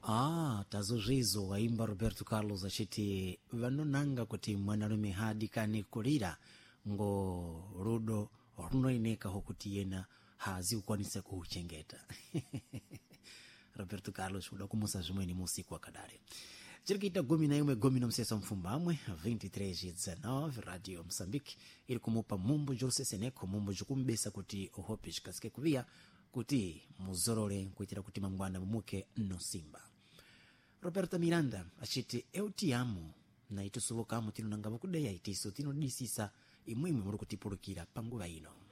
tazozvizo waimba Roberto Carlos achiti vanonanga kuti mwanarume hadikani kulira ngo rudo runoineka hokuti yena hazikwanisa kuchengeta. Roberto Carlos uda kumusa zvimweni musiku wakadare. Chirikuita 11 msesa mfumbamwe 23:19 Radio Mozambique iri kumupa mumbo Jose Seneko mumbo jukumbesa kuti ohope chikasike kuvia kuti muzorore kuitira kuti mangwana mumuke no simba. Roberto Miranda achiti eu te amo na itusulokamo tinonangava kudeya itiso tinodisisa imwimwe muri kutipulukira panguva ino.